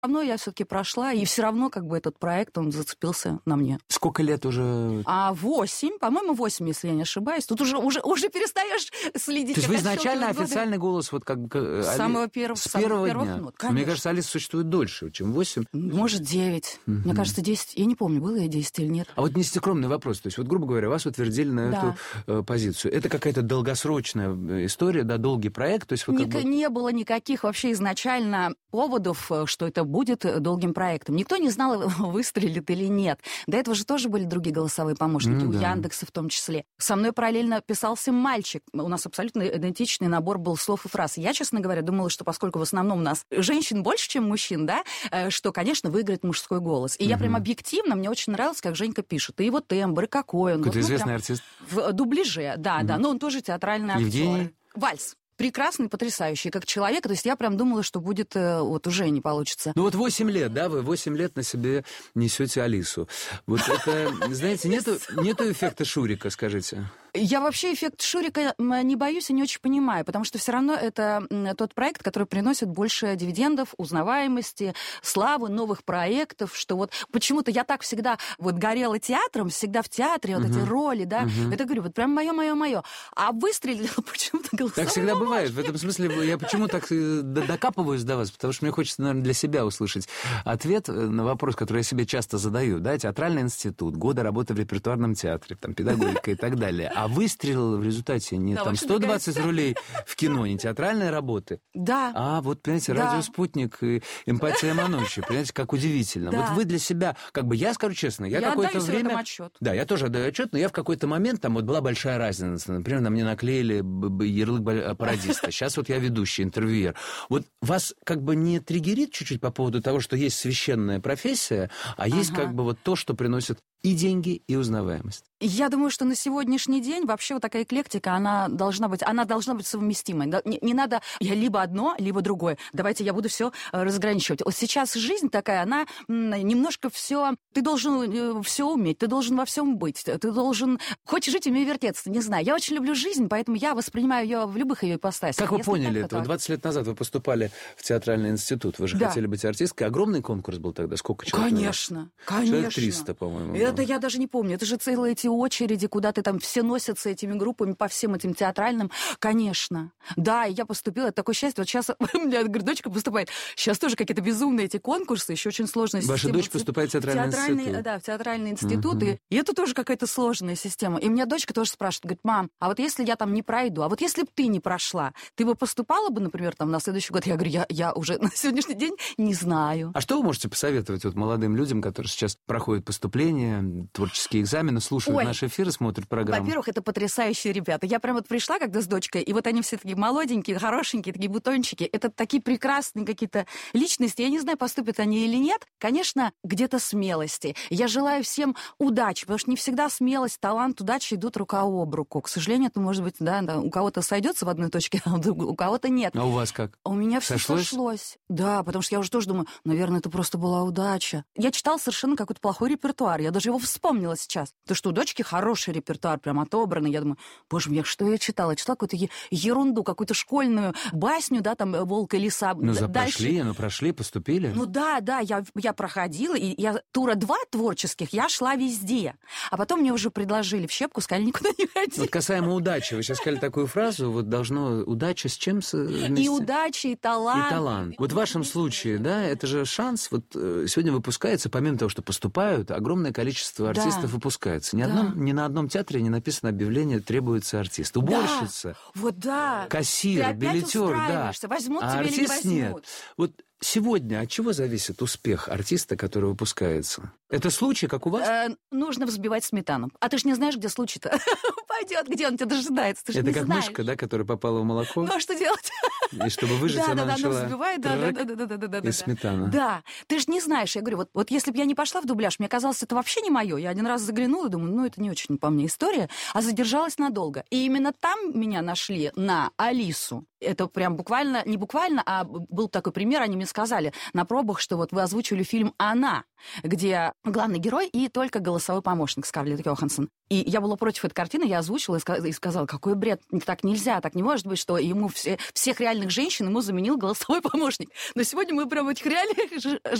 равно я все-таки прошла, и все равно как бы этот проект, он зацепился на мне. Сколько лет уже? 8, по-моему, 8, если я не ошибаюсь. Тут уже перестаешь следить. То есть вы изначально официальный голос вот как бы... С самого первого, с первого дня? Нот, мне кажется, Алиса существует дольше, чем 8. Может, 9. Мне кажется, 10. Я не помню, было ей 10 или нет. А вот не скромный вопрос. То есть, вот, грубо говоря, вас утвердили на эту позицию. Это какая-то долгосрочная история, да, долгий проект? То есть вы Не было никаких вообще изначально поводов, что это будет долгим проектом. Никто не знал, выстрелит или нет. До этого же тоже были другие голосовые помощники, у Яндекса в том числе. Со мной параллельно писался мальчик. У нас абсолютно идентичный набор был слов и фраз. Я, честно говоря, думала, что поскольку в основном у нас женщин больше, чем мужчин, да, что, конечно, выиграет мужской голос. И я прям объективно, мне очень нравилось, как Женька пишет. И его тембр, и какой он. Какой-то известный артист. В дубляже, да. Но он тоже театральный актер. Евгений? Вальс. Прекрасный, потрясающий, как человек. То есть я прям думала, что будет вот уже не получится. Ну вот 8 лет, да, вы 8 лет на себе несете Алису. Вот это, знаете, нету эффекта Шурика, скажите? Я вообще эффект Шурика не боюсь и не очень понимаю, потому что все равно это тот проект, который приносит больше дивидендов, узнаваемости, славы, новых проектов, что вот почему-то я так всегда вот горела театром, всегда в театре, вот эти роли, да, это говорю, вот прям мое. А выстрелила почему-то голосовой. Так всегда бывает. В этом смысле я почему так докапываюсь до вас, потому что мне хочется, наверное, для себя услышать ответ на вопрос, который я себе часто задаю, да, театральный институт, годы работы в репертуарном театре, там, педагогика и так далее. А выстрелила в результате не там 120 ролей в кино, не театральной работы. Да. А вот, понимаете, радио «Спутник» и «Эмпатия Манучи». Понимаете, как удивительно. Да. Вот вы для себя, как бы, я скажу честно, я какое-то время... отдаю себе отчет. Да, я тоже отдаю отчет, но я в какой-то момент, там вот была большая разница. Например, на мне наклеили ярлык пародиста. Сейчас вот я ведущий, интервьюер. Вот вас как бы не триггерит чуть-чуть по поводу того, что есть священная профессия, а есть как бы вот то, что приносит и деньги, и узнаваемость? Я думаю, что на сегодняшний день вообще вот такая эклектика, она должна быть совместимой. Не надо я либо одно, либо другое. Давайте я буду все разграничивать. Вот сейчас жизнь такая, она немножко все... Ты должен все уметь, ты должен во всем быть, ты должен... Хочешь жить, умей вертеться, не знаю. Я очень люблю жизнь, поэтому я воспринимаю ее в любых ее ипостасях. Как вы поняли это? 20 лет назад вы поступали в театральный институт, вы же хотели быть артисткой. Огромный конкурс был тогда. Сколько человек? Конечно. Человек 300, по-моему. Это я даже не помню. Это же целые эти очереди, куда ты там все носятся этими группами по всем этим театральным. Конечно. Да, и я поступила. Это такое счастье. Вот сейчас у меня дочка поступает. Сейчас тоже какие-то безумные эти конкурсы. Еще очень сложная система. Ваша дочь поступает в театральный институт? Да, в театральный институт. И это тоже какая-то сложная система. И меня дочка тоже спрашивает, говорит, мам, а вот если я там не пройду, а вот если бы ты не прошла, ты бы поступала бы, например, там на следующий год? Я говорю, я уже на сегодняшний день не знаю. А что вы можете посоветовать вот молодым людям, которые сейчас проходят поступление, творческие экзамены, слушают наши эфиры, смотрят программу? Во-первых, это потрясающие ребята. Я прям вот пришла когда с дочкой, и вот они все такие молоденькие, хорошенькие, такие бутончики. Это такие прекрасные какие-то личности. Я не знаю, поступят они или нет. Конечно, где-то смелости. Я желаю всем удачи, потому что не всегда смелость, талант, удача идут рука об руку. К сожалению, это может быть, да, у кого-то сойдется в одной точке, а у кого-то нет. А у вас как? А у меня все сошлось. Да, потому что я уже тоже думаю, наверное, это просто была удача. Я читала совершенно какой-то плохой репертуар. Я даже его вспомнила сейчас. То, что у дочки хороший репертуар, прям отобранный. Я думаю, боже мой, что я читала? Я читала какую-то ерунду, какую-то школьную басню, да, там, «Волк и лиса». Прошли, поступили. Ну да, я проходила, и я тура 2 творческих, я шла везде. А потом мне уже предложили в щепку, сказали, никуда не ходи. Вот касаемо удачи, вы сейчас сказали такую фразу, вот должно удача с чем вместе? И удача, и талант. И талант. Вот в вашем случае, да, это же шанс. Вот сегодня выпускается, помимо того, что поступают, огромное количество артистов выпускается. Ни на одном театре не написано объявление «требуется артист». Уборщица, вот да. Кассир, билетер, да. Возьмут а тебя или не артист возьмут. нет. Вот сегодня от чего зависит успех артиста, который выпускается? Это случай, как у вас? Нужно взбивать сметану. А ты ж не знаешь, где случай-то пойдет, где он тебя дожидается. Ты ж это не как знаешь. мышка, да, которая попала в молоко? Ну, а что делать? И чтобы выжить, она начала... взбивает, да. И сметана. Да, ты же не знаешь. Я говорю, вот если бы я не пошла в дубляж, мне казалось, это вообще не мое. Я один раз заглянула и думаю, ну, это не очень по мне история, а задержалась надолго. И именно там меня нашли на Алису. Это прям буквально, не буквально, а был такой пример, они мне сказали на пробах, что вот вы озвучили фильм «Она», где главный герой и только голосовой помощник Скарлетт Йоханссон. И я была против этой картины, я озвучила и сказала, какой бред, так нельзя, так не может быть, что ему всех реально реальных женщин ему заменил голосовой помощник. Но сегодня мы прям в этих реальных